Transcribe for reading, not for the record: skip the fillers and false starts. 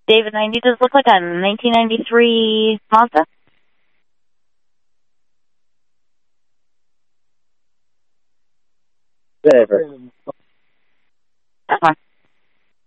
David 90, does look like a 1993 Mazda? Whatever.